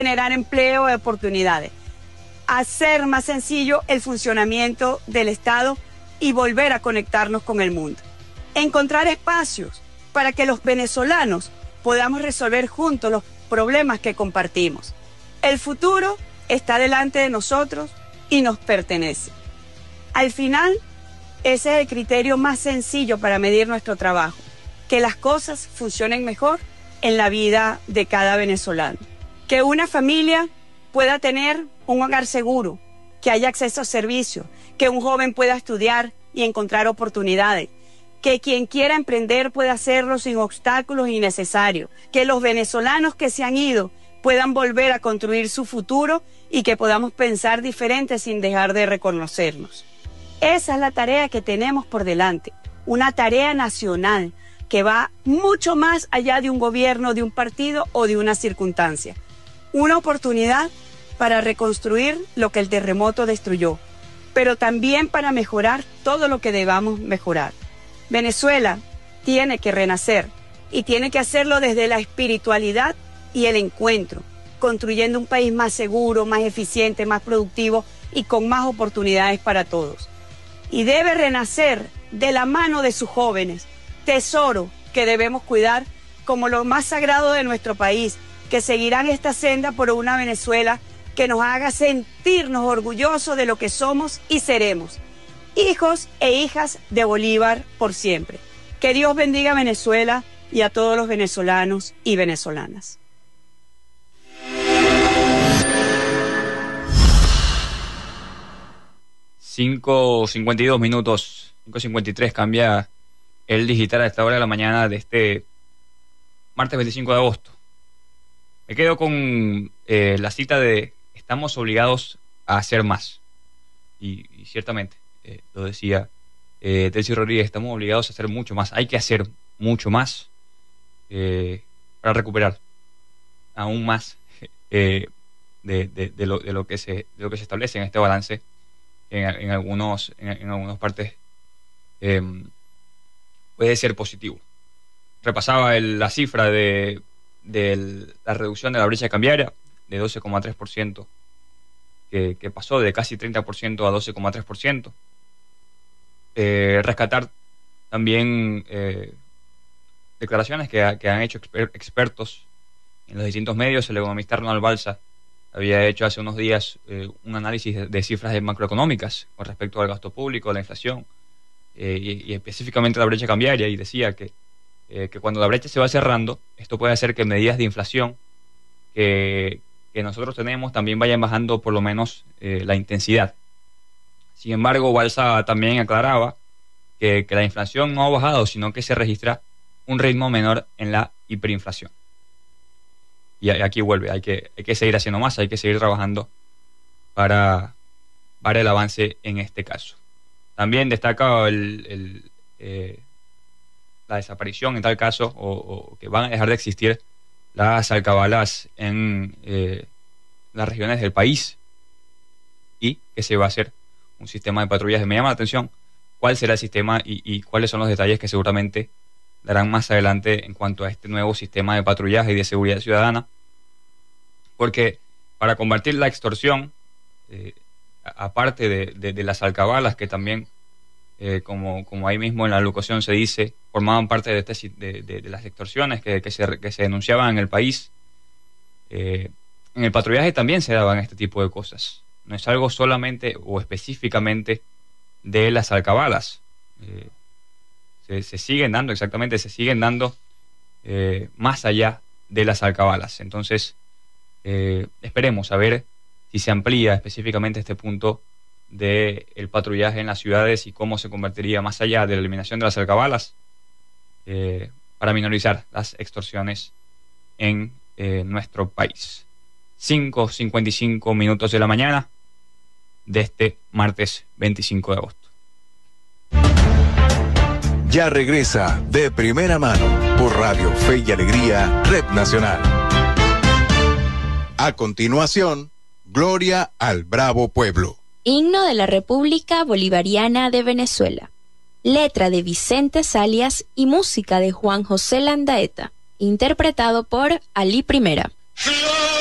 generar empleo y oportunidades, hacer más sencillo el funcionamiento del Estado y volver a conectarnos con el mundo. Encontrar espacios para que los venezolanos podamos resolver juntos los problemas que compartimos. El futuro está delante de nosotros y nos pertenece. Al final, ese es el criterio más sencillo para medir nuestro trabajo, que las cosas funcionen mejor en la vida de cada venezolano. Que una familia pueda tener un hogar seguro, que haya acceso a servicios, que un joven pueda estudiar y encontrar oportunidades, que quien quiera emprender pueda hacerlo sin obstáculos innecesarios, que los venezolanos que se han ido puedan volver a construir su futuro y que podamos pensar diferente sin dejar de reconocernos. Esa es la tarea que tenemos por delante, una tarea nacional que va mucho más allá de un gobierno, de un partido o de una circunstancia. Una oportunidad para reconstruir lo que el terremoto destruyó, pero también para mejorar todo lo que debamos mejorar. Venezuela tiene que renacer y tiene que hacerlo desde la espiritualidad y el encuentro, construyendo un país más seguro, más eficiente, más productivo y con más oportunidades para todos. Y debe renacer de la mano de sus jóvenes, tesoro que debemos cuidar como lo más sagrado de nuestro país, que seguirán esta senda por una Venezuela que nos haga sentirnos orgullosos de lo que somos y seremos, hijos e hijas de Bolívar por siempre. Que Dios bendiga a Venezuela y a todos los venezolanos y venezolanas. (5:52), 5:53 cambia el digital a esta hora de la mañana de este martes 25 de agosto. Me quedo con la cita de estamos obligados a hacer más. Y ciertamente, lo decía Delcy Rodríguez, estamos obligados a hacer mucho más. Hay que hacer mucho más para recuperar aún más de lo que se establece en este balance en algunas partes puede ser positivo. Repasaba la cifra de la reducción de la brecha cambiaria de 12,3%, que pasó de casi 30% a 12,3%. Rescatar también declaraciones que han hecho expertos en los distintos medios. El economista Arnold Balsa había hecho hace unos días un análisis de cifras macroeconómicas con respecto al gasto público, la inflación y específicamente la brecha cambiaria, y decía que cuando la brecha se va cerrando, esto puede hacer que medidas de inflación que nosotros tenemos también vayan bajando por lo menos la intensidad. Sin embargo, Balsa también aclaraba que la inflación no ha bajado, sino que se registra un ritmo menor en la hiperinflación. Y aquí vuelve, hay que seguir haciendo más, hay que seguir trabajando para el avance en este caso. También destaca la desaparición en tal caso, o que van a dejar de existir las alcabalas en las regiones del país, y que se va a hacer un sistema de patrullaje. Me llama la atención cuál será el sistema y cuáles son los detalles que seguramente darán más adelante en cuanto a este nuevo sistema de patrullaje y de seguridad ciudadana, porque para combatir la extorsión, aparte de las alcabalas, que también, como ahí mismo en la locución se dice, formaban parte de las extorsiones que se denunciaban en el país, en el patrullaje también se daban este tipo de cosas. No es algo solamente o específicamente de las alcabalas. Se siguen dando más allá de las alcabalas. Entonces, esperemos a ver si se amplía específicamente este punto del patrullaje en las ciudades y cómo se convertiría más allá de la eliminación de las alcabalas para minorizar las extorsiones en nuestro país. 5:55 de la mañana de este martes 25 de agosto. Ya regresa De Primera Mano por Radio Fe y Alegría, Red Nacional. A continuación, Gloria al Bravo Pueblo. Himno de la República Bolivariana de Venezuela. Letra de Vicente Salias y música de Juan José Landaeta. Interpretado por Ali Primera.